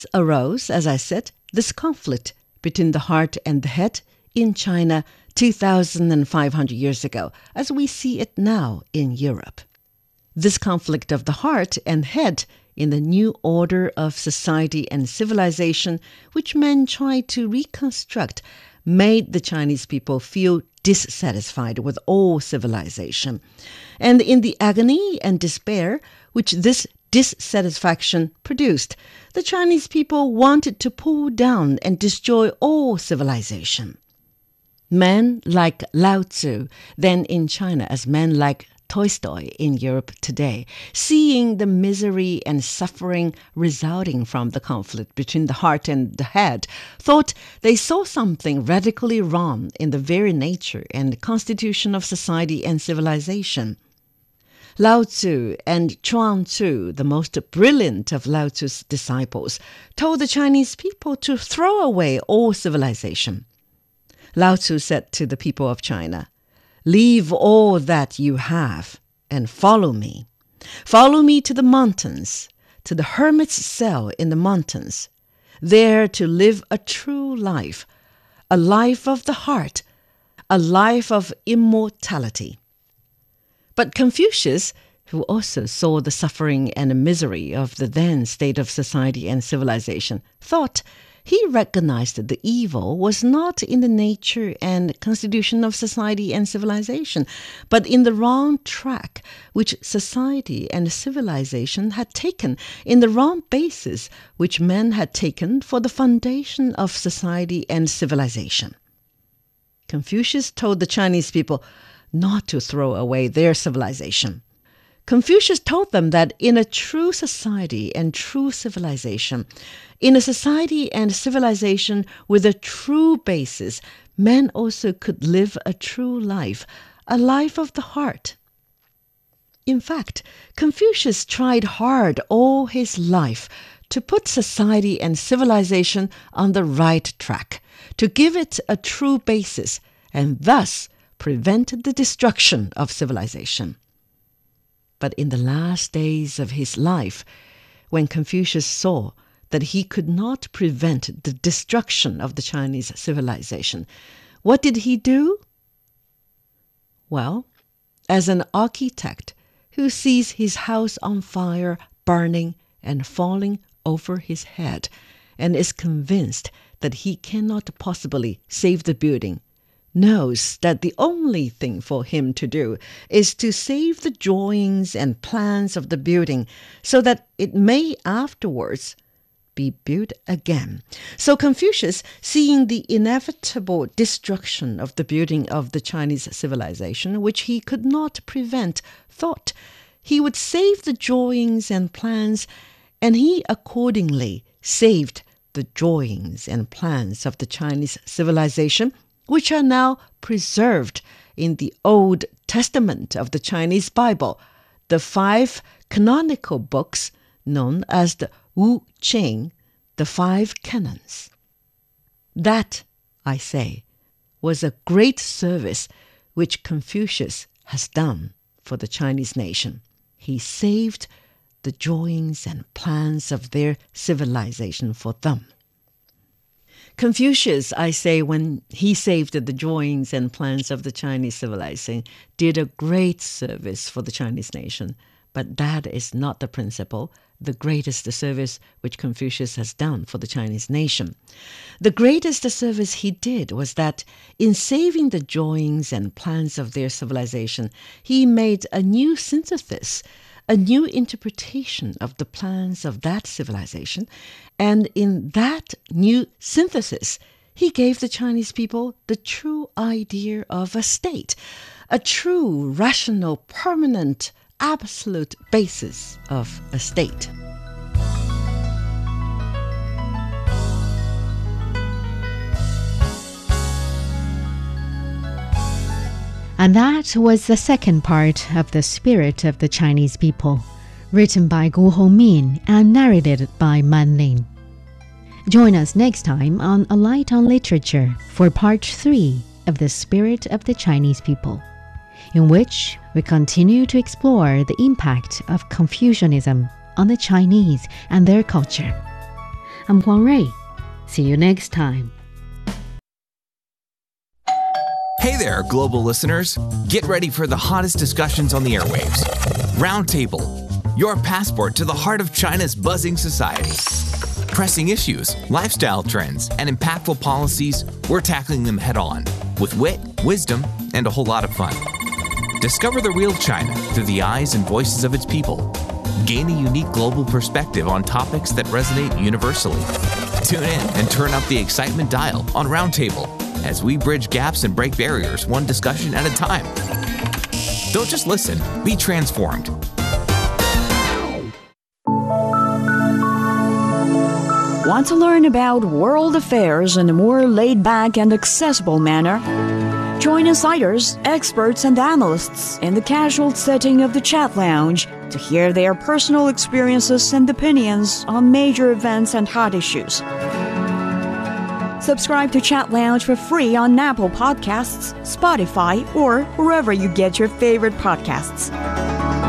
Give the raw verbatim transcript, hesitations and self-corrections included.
arose, as I said, this conflict between the heart and the head in China two thousand five hundred years ago, as we see it now in Europe. This conflict of the heart and head in the new order of society and civilization, which men tried to reconstruct, made the Chinese people feel dissatisfied with all civilization. And in the agony and despair which this dissatisfaction produced, the Chinese people wanted to pull down and destroy all civilization. Men like Lao Tzu, then in China as men like Tolstoy in Europe today, seeing the misery and suffering resulting from the conflict between the heart and the head, thought they saw something radically wrong in the very nature and constitution of society and civilization. Lao Tzu and Chuang Tzu, the most brilliant of Lao Tzu's disciples, told the Chinese people to throw away all civilization. Lao Tzu said to the people of China, "Leave all that you have and follow me. Follow me to the mountains, to the hermit's cell in the mountains, there to live a true life, a life of the heart, a life of immortality." But Confucius, who also saw the suffering and the misery of the then state of society and civilization, thought he recognized the evil was not in the nature and constitution of society and civilization, but in the wrong track which society and civilization had taken, in the wrong basis which men had taken for the foundation of society and civilization. Confucius told the Chinese people not to throw away their civilization. Confucius told them that in a true society and true civilization, in a society and civilization with a true basis, men also could live a true life, a life of the heart. In fact, Confucius tried hard all his life to put society and civilization on the right track, to give it a true basis, and thus prevent the destruction of civilization. But in the last days of his life, when Confucius saw that he could not prevent the destruction of the Chinese civilization, what did he do? Well, as an architect who sees his house on fire, burning and falling over his head, and is convinced that he cannot possibly save the building, knows that the only thing for him to do is to save the drawings and plans of the building so that it may afterwards be built again. So Confucius, seeing the inevitable destruction of the building of the Chinese civilization, which he could not prevent, thought he would save the drawings and plans, and he accordingly saved the drawings and plans of the Chinese civilization, which are now preserved in the Old Testament of the Chinese Bible, the five canonical books known as the Wu Qing, the five canons. That, I say, was a great service which Confucius has done for the Chinese nation. He saved the drawings and plans of their civilization for them. Confucius, I say, when he saved the drawings and plans of the Chinese civilization, did a great service for the Chinese nation. But that is not the principle, the greatest service which Confucius has done for the Chinese nation. The greatest service he did was that in saving the drawings and plans of their civilization, he made a new synthesis, a new interpretation of the plans of that civilization, and in that new synthesis, he gave the Chinese people the true idea of a state, a true, rational, permanent, absolute basis of a state. And that was the second part of The Spirit of the Chinese People, written by Gu Hongmin and narrated by Man Lin. Join us next time on A Light on Literature for part three of The Spirit of the Chinese People, in which we continue to explore the impact of Confucianism on the Chinese and their culture. I'm Huang Rui. See you next time. Hey there, global listeners. Get ready for the hottest discussions on the airwaves. Roundtable, your passport to the heart of China's buzzing society. Pressing issues, lifestyle trends, and impactful policies, we're tackling them head on with wit, wisdom, and a whole lot of fun. Discover the real China through the eyes and voices of its people. Gain a unique global perspective on topics that resonate universally. Tune in and turn up the excitement dial on Roundtable as we bridge gaps and break barriers one discussion at a time. Don't just listen, be transformed. Want to learn about world affairs in a more laid-back and accessible manner? Join insiders, experts, and analysts in the casual setting of the Chat Lounge to hear their personal experiences and opinions on major events and hot issues. Subscribe to Chat Lounge for free on Apple Podcasts, Spotify, or wherever you get your favorite podcasts.